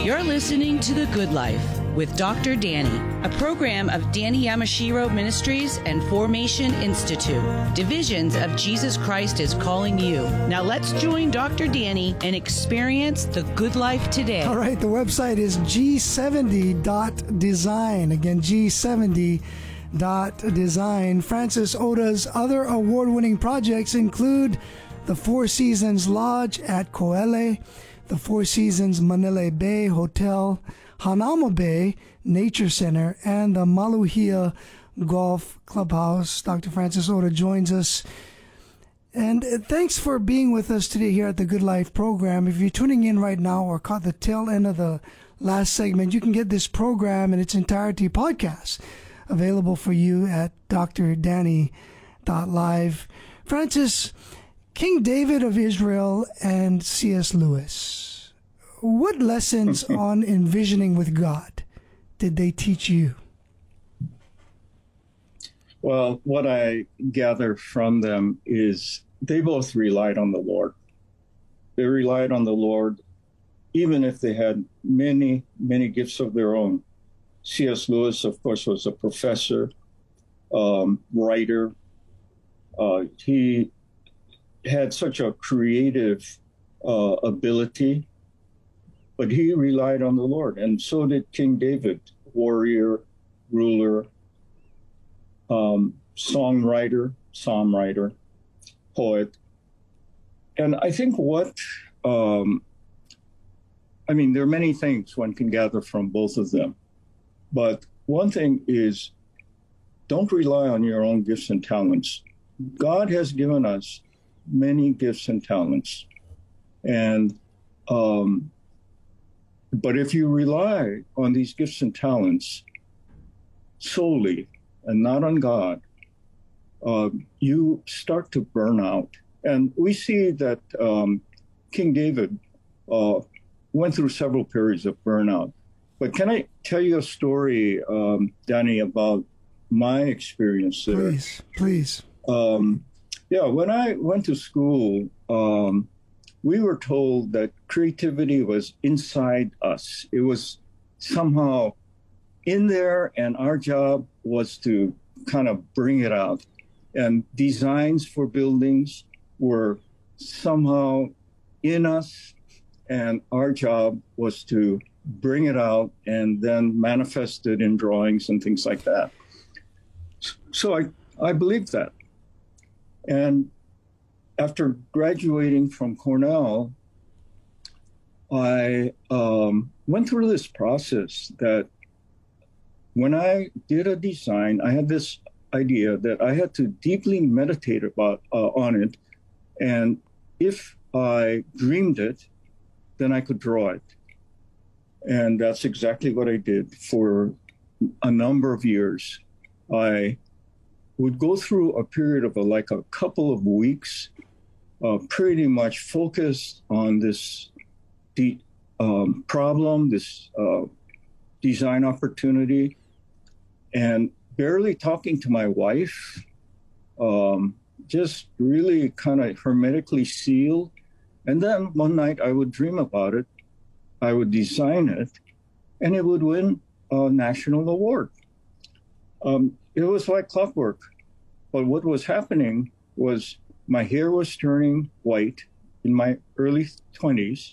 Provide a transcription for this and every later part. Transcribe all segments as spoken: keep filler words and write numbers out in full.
You're listening to The Good Life with Doctor Danny, a program of Danny Yamashiro Ministries and Formation Institute. Divisions of Jesus Christ is calling you. Now let's join Doctor Danny and experience the good life today. All right, the website is G seventy dot design. Again, G seventy dot design. Francis Oda's other award-winning projects include the Four Seasons Lodge at Ko'ele, the Four Seasons Manila Bay Hotel, Hanauma Bay Nature Center, and the Maluhia Golf Clubhouse. Doctor Francis Oda joins us. And thanks for being with us today here at the Good Life program. If you're tuning in right now or caught the tail end of the last segment, you can get this program in its entirety podcast available for you at d r danny dot live. Francis, King David of Israel and C S Lewis, what lessons on envisioning with God did they teach you? Well, what I gather from them is they both relied on the Lord. They relied on the Lord, even if they had many, many gifts of their own. C S Lewis, of course, was a professor, um, writer. Uh, he had such a creative uh, ability, but he relied on the Lord. And so did King David, warrior, ruler, um, songwriter, psalm writer, poet. And I think what, um, I mean, there are many things one can gather from both of them. But one thing is, don't rely on your own gifts and talents. God has given us many gifts and talents. And, um, but if you rely on these gifts and talents solely and not on God, uh, you start to burn out. And we see that um, King David uh, went through several periods of burnout. But can I tell you a story, um, Danny, about my experience there? Please, please. Um, yeah, when I went to school, um, we were told that creativity was inside us. It was somehow in there, and our job was to kind of bring it out. And designs for buildings were somehow in us, and our job was to bring it out and then manifest it in drawings and things like that. So I, I believed that. And after graduating from Cornell, I um, went through this process that when I did a design, I had this idea that I had to deeply meditate about uh, on it. And if I dreamed it, then I could draw it. And that's exactly what I did for a number of years. I would go through a period of a, like a couple of weeks, uh, pretty much focused on this de- um, problem, this uh, design opportunity, and barely talking to my wife, um, just really kind of hermetically sealed. And then one night I would dream about it, I would design it, and it would win a national award. Um, it was like clockwork. But what was happening was my hair was turning white in my early twenties.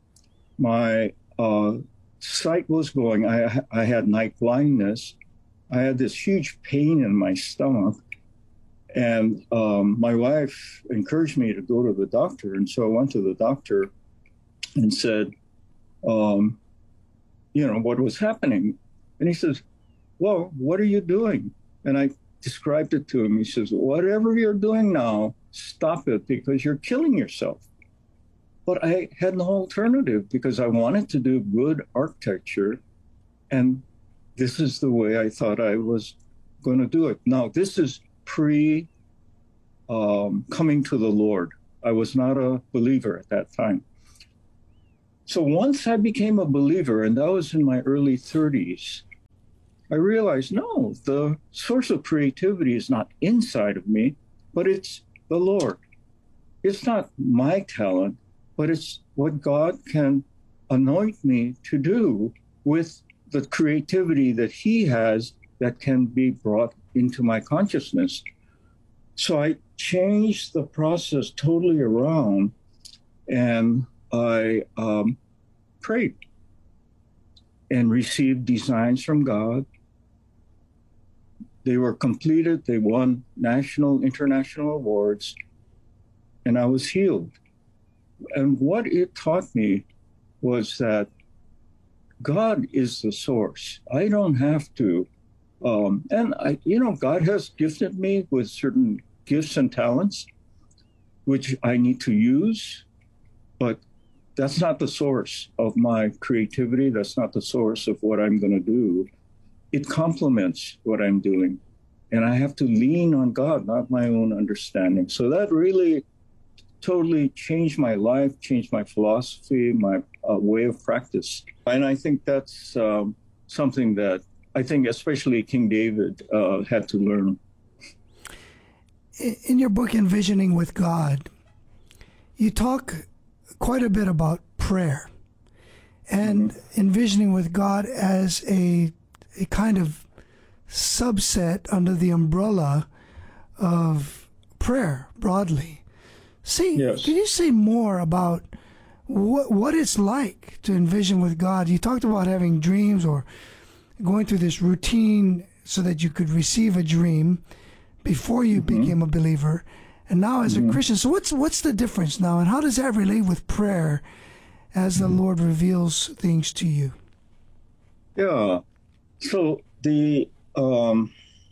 My uh, sight was going. I, I had night blindness. I had this huge pain in my stomach. And um, my wife encouraged me to go to the doctor. And so I went to the doctor and said, um, you know, what was happening? And he says, well, what are you doing? And I described it to him. He says, whatever you're doing now, stop it because you're killing yourself. But I had no alternative because I wanted to do good architecture. And this is the way I thought I was going to do it. Now, this is pre um, coming to the Lord. I was not a believer at that time. So once I became a believer, and that was in my early thirties, I realized, no, the source of creativity is not inside of me, but it's the Lord. It's not my talent, but it's what God can anoint me to do with the creativity that he has that can be brought into my consciousness. So I changed the process totally around, and I um, prayed and received designs from God. They were completed. They won national, international awards, and I was healed. And what it taught me was that God is the source. I don't have to. Um, and, I, you know, God has gifted me with certain gifts and talents, which I need to use, but that's not the source of my creativity. That's not the source of what I'm going to do. It complements what I'm doing. And I have to lean on God, not my own understanding. So that really totally changed my life, changed my philosophy, my uh, way of practice. And I think that's um, something that I think especially King David uh, had to learn. In your book, Envisioning with God, you talk quite a bit about prayer and mm-hmm. envisioning with God as a, a kind of subset under the umbrella of prayer broadly. See, yes. Can you say more about what what it's like to envision with God? You talked about having dreams or going through this routine so that you could receive a dream before you mm-hmm. became a believer, and now as mm-hmm. a Christian. So what's what's the difference now, and how does that relate with prayer as the mm-hmm. Lord reveals things to you? Yeah. So the um,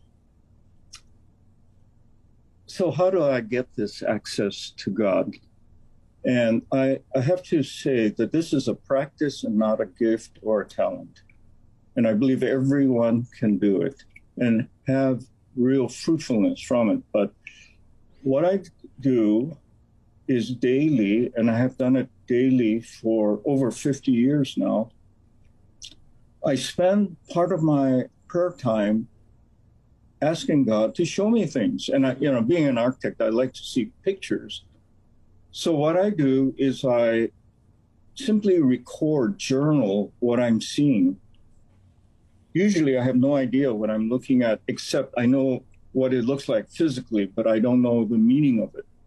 so how do I get this access to God? And I, I have to say that this is a practice and not a gift or a talent. And I believe everyone can do it and have real fruitfulness from it. But what I do is daily, and I have done it daily for over fifty years now. I spend part of my prayer time asking God to show me things. And I, you know, being an architect, I like to see pictures. So what I do is I simply record, journal what I'm seeing. Usually I have no idea what I'm looking at, except I know what it looks like physically, but I don't know the meaning of it.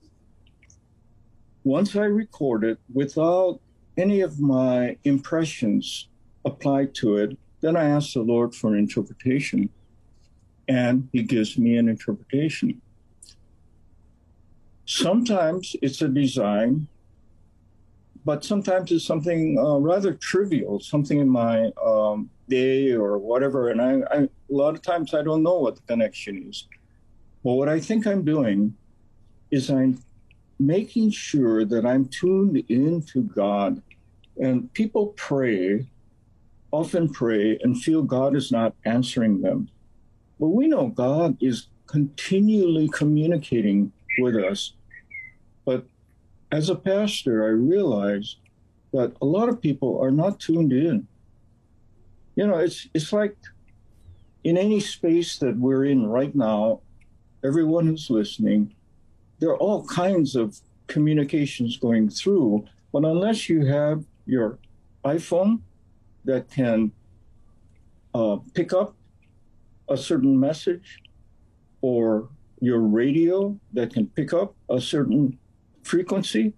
Once I record it without any of my impressions applied to it, then I ask the Lord for an interpretation, and he gives me an interpretation. Sometimes it's a design, but sometimes it's something uh, rather trivial, something in my um, day or whatever. And I, I, a lot of times I don't know what the connection is. But what I think I'm doing is I'm making sure that I'm tuned into God. And people pray, often pray, and feel God is not answering them. But we know God is continually communicating with us. But as a pastor, I realize that a lot of people are not tuned in. You know, it's it's like in any space that we're in right now, everyone who's listening, there are all kinds of communications going through. But unless you have your iPhone that can uh, pick up a certain message, or your radio that can pick up a certain frequency,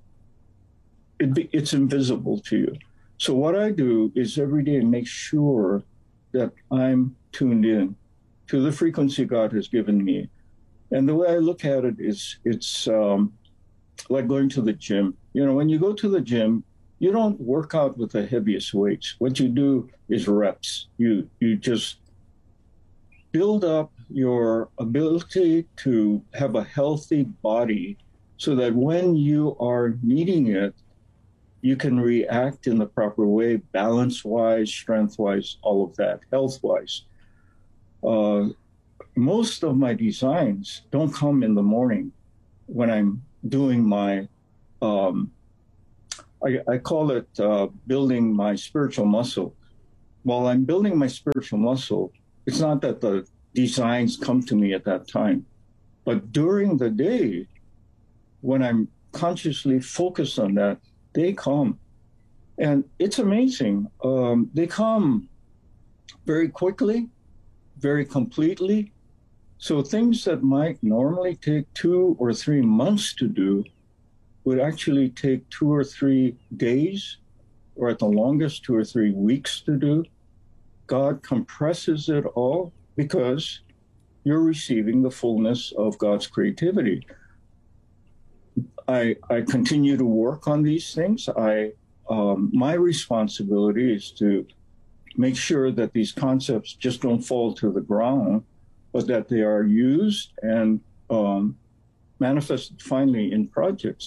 it be, it's invisible to you. So what I do is every day make sure that I'm tuned in to the frequency God has given me. And the way I look at it is it's um, like going to the gym. You know, when you go to the gym, you don't work out with the heaviest weights. What you do is reps. You you just build up your ability to have a healthy body so that when you are needing it, you can react in the proper way, balance-wise, strength-wise, all of that, health-wise. Uh, most of my designs don't come in the morning when I'm doing my, um, I, I call it uh, building my spiritual muscle. While I'm building my spiritual muscle, it's not that the designs come to me at that time. But during the day, when I'm consciously focused on that, they come. And it's amazing. Um, they come very quickly, very completely. So things that might normally take two or three months to do would actually take two or three days, or at the longest, two or three weeks to do. God compresses it all because you're receiving the fullness of God's creativity. I, I continue to work on these things. I, um, my responsibility is to make sure that these concepts just don't fall to the ground, but that they are used and um, manifested finally in projects.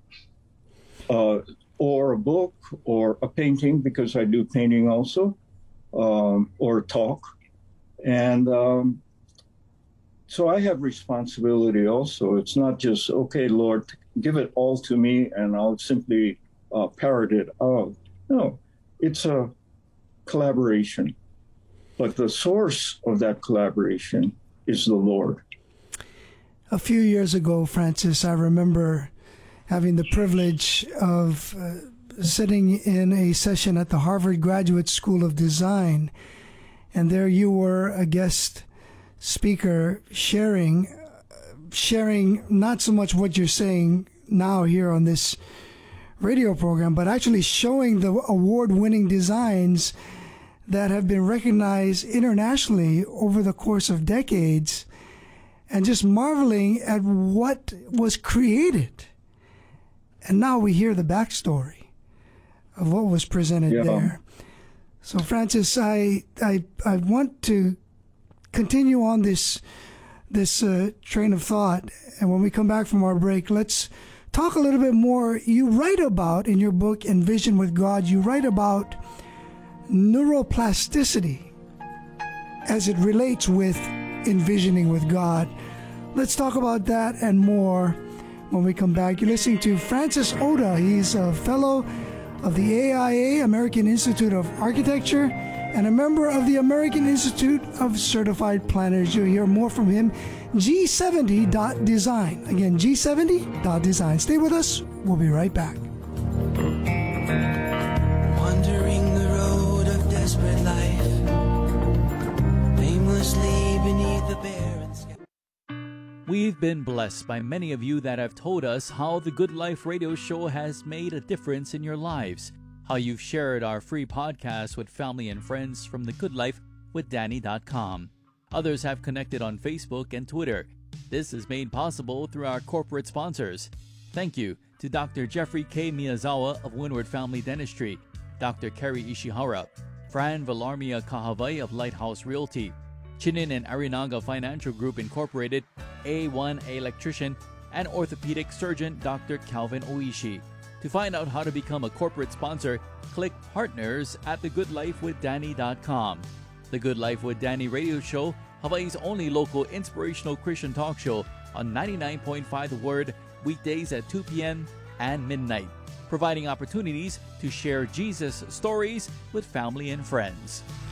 Uh, or a book, or a painting, because I do painting also, um, or talk. And um, so I have responsibility also. It's not just, okay, Lord, give it all to me and I'll simply uh, parrot it out. No, it's a collaboration. But the source of that collaboration is the Lord. A few years ago, Francis, I remember having the privilege of uh, sitting in a session at the Harvard Graduate School of Design, and there you were a guest speaker sharing, sharing not so much what you're saying now here on this radio program, but actually showing the award-winning designs that have been recognized internationally over the course of decades, and just marveling at what was created. And now we hear the backstory of what was presented yeah. there. So, Francis, I, I I want to continue on this this uh, train of thought. And when we come back from our break, let's talk a little bit more. You write about, in your book, Envision with God, you write about neuroplasticity as it relates with envisioning with God. Let's talk about that and more when we come back. You're listening to Francis Oda. He's a fellow of the A I A, American Institute of Architecture, and a member of the American Institute of Certified Planners. You'll hear more from him. G seventy dot design. Again, G seventy dot design. Stay with us. We'll be right back. Wandering the road of desperate life, aimlessly beneath the barren sky. We've been blessed by many of you that have told us how the Good Life radio show has made a difference in your lives, how you've shared our free podcast with family and friends from the good life with danny dot com. Others have connected on Facebook and Twitter. This is made possible through our corporate sponsors. Thank you to Doctor Jeffrey K. Miyazawa of Windward Family Dentistry, Doctor Kerry Ishihara, Fran Villarmia Kahavai of Lighthouse Realty, Chinin and Arinaga Financial Group Incorporated, A one Electrician, and orthopedic surgeon Doctor Calvin Oishi. To find out how to become a corporate sponsor, click Partners at the good life with danny dot com. The Good Life with Danny radio show, Hawaii's only local inspirational Christian talk show on ninety-nine point five The Word, weekdays at two p.m. and midnight, providing opportunities to share Jesus stories with family and friends.